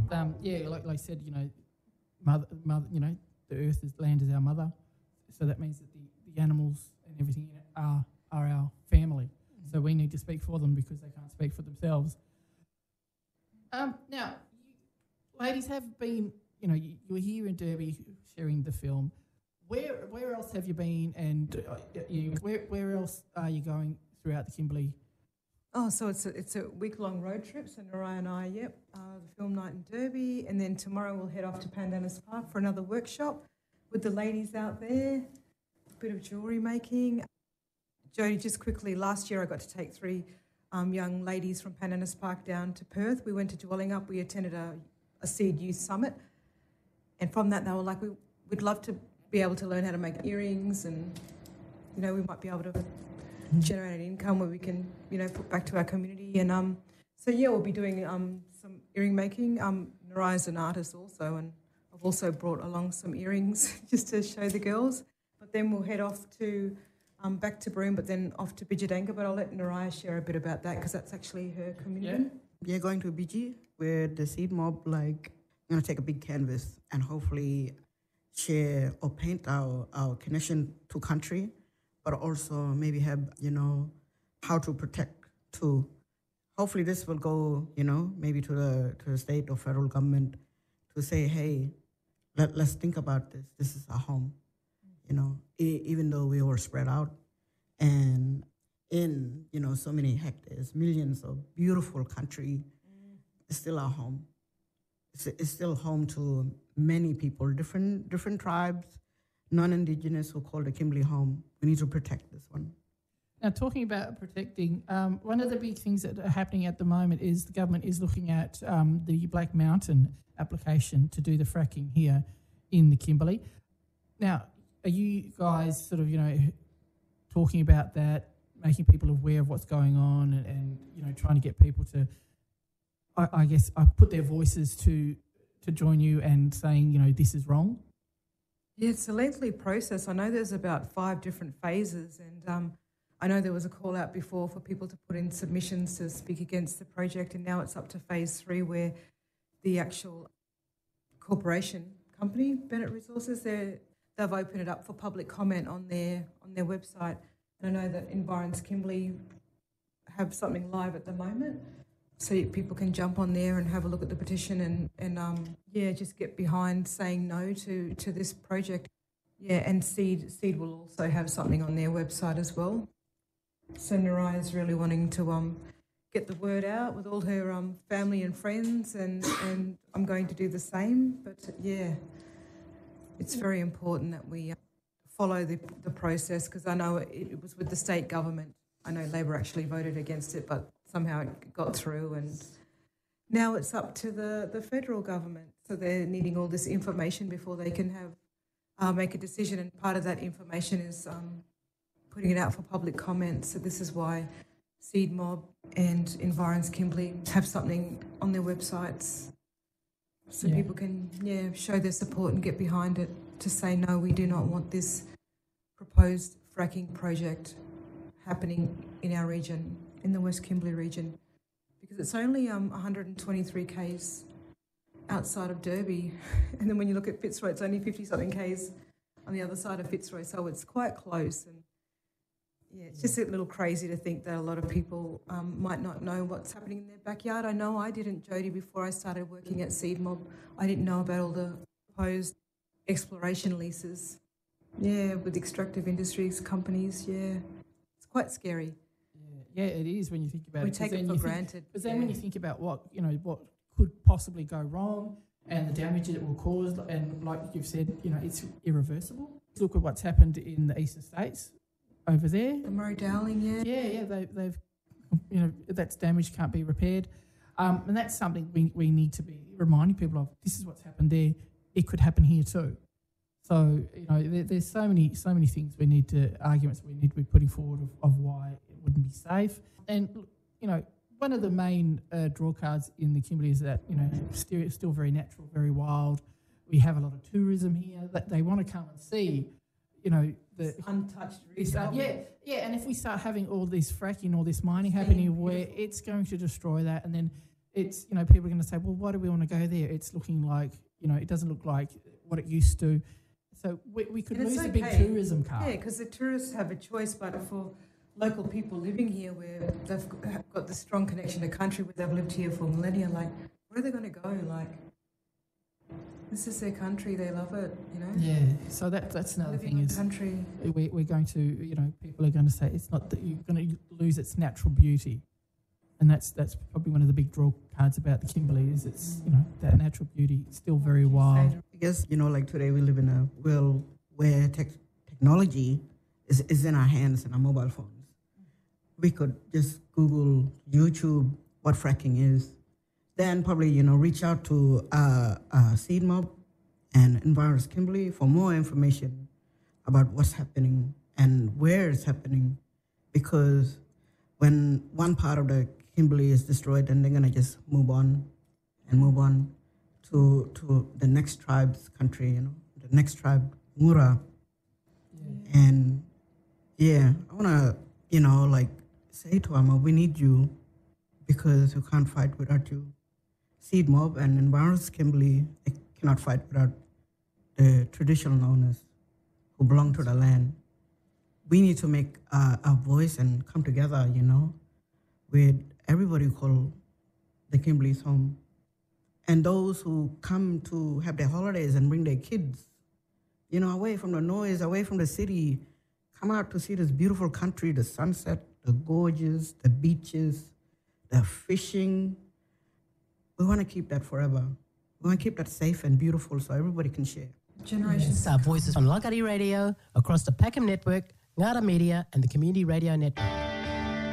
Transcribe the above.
like I said, mother, the earth is land is our mother, so that means that the animals and everything in it are our family. So we need to speak for them because they can't speak for themselves. Now, you ladies have been, you were here in Derby sharing the film. Where else have you been, and where else are you going throughout the Kimberley? Oh, so it's a week-long road trip. So Naraya and I, the film night in Derby, and then tomorrow we'll head off to Pandanus Park for another workshop with the ladies out there. A bit of jewellery making. Jodie, just quickly, last year I got to take 3 young ladies from Pandanus Park down to Perth. We went to Dwellingup. We attended a Seed Youth Summit, and from that they were like, we'd love to be able to learn how to make earrings, and we might be able to generate an income where we can put back to our community. And we'll be doing some earring making. Naraya's an artist also, and I've also brought along some earrings just to show the girls. But then we'll head off to back to Broome, but then off to Bijidanga. But I'll let Naraya share a bit about that because that's actually her community. Yeah, going to Biji, where the Seed Mob take a big canvas and hopefully share or paint our connection to country, but also maybe have, how to protect too. Hopefully this will go, maybe to the state or federal government to say, hey, let's think about this. This is our home, even though we were spread out and in, so many hectares, millions of beautiful country, it's still our home. It's still home to many people, different tribes, non-Indigenous who call the Kimberley home. We need to protect this one. Now, talking about protecting, one of the big things that are happening at the moment is the government is looking at the Black Mountain application to do the fracking here in the Kimberley. Now, are you guys sort of, talking about that, making people aware of what's going on and trying to get people to, I guess, put their voices to join you and saying, this is wrong? Yeah, it's a lengthy process. I know there's about 5 different phases, and I know there was a call out before for people to put in submissions to speak against the project, and now it's up to phase 3 where the actual corporation company, Bennett Resources, they've opened it up for public comment on their website. And I know that Environs Kimberley have something live at the moment, so people can jump on there and have a look at the petition and just get behind saying no to this project. Yeah, and Seed will also have something on their website as well. So Naraya is really wanting to get the word out with all her family and friends, and I'm going to do the same. But it's very important that we follow the process, because I know it was with the state government. I know Labor actually voted against it, but somehow it got through, and now it's up to the federal government. So they're needing all this information before they can make a decision, and part of that information is putting it out for public comment. So this is why Seed Mob and Environs Kimberley have something on their websites, so people can show their support and get behind it to say, no, we do not want this proposed fracking project happening in our region, in the West Kimberley region, because it's only 123 k's outside of Derby, and then when you look at Fitzroy, it's only 50-something k's on the other side of Fitzroy, so it's quite close. And it's just a little crazy to think that a lot of people might not know what's happening in their backyard. I know I didn't, Jodie, before I started working at Seed Mob. I didn't know about all the proposed exploration leases, with extractive industries companies. It's quite scary. Yeah, it is when you think about it. We take it for granted. But then when you think about what could possibly go wrong and the damage it will cause, and like you've said, it's irreversible. Look at what's happened in the eastern states over there. The Murray-Darling, they've that's damage can't be repaired, and that's something we need to be reminding people of. This is what's happened there. It could happen here too. So there's so many things arguments we need to be putting forward of why it wouldn't be safe. And one of the main draw cards in the Kimberley is that it's still very natural, very wild. We have a lot of tourism here that they want to come and see. The untouched reef. And if we start having all this fracking, all this mining happening, where it's going to destroy that, and then it's, people are going to say, well, why do we want to go there? It's looking like, it doesn't look like what it used to. So we could lose a big tourism card. Yeah, because the tourists have a choice, but for local people living here where they've got the strong connection to country, where they've lived here for millennia, like, where are they going to go? Like, this is their country, they love it, Yeah, so that's another Living thing in is country. we're going to, people are going to say it's not that you're going to lose its natural beauty. And that's probably one of the big draw cards about the Kimberley is it's, that natural beauty is still very wild. I guess, like today we live in a world where technology is in our hands and our mobile phones. We could just Google, YouTube, what fracking is. Then probably, reach out to Seedmob and Envirus Kimberley for more information about what's happening and where it's happening. Because when one part of the Kimberley is destroyed, then they're going to just move on to the next tribe's country, the next tribe, Mura. Yeah. And, I want to, say to Amma, we need you because we can't fight without you. Seedmob and Envirus Kimberley, they cannot fight without the traditional owners who belong to the land. We need to make our voice and come together, with everybody who call the Kimberley's home. And those who come to have their holidays and bring their kids, away from the noise, away from the city, come out to see this beautiful country, the sunset, the gorges, the beaches, the fishing. We want to keep that forever. We want to keep that safe and beautiful so everybody can share. Generations. Our voices on Langkawi Radio, across the Peckham Network, Ngara Media and the Community Radio Network.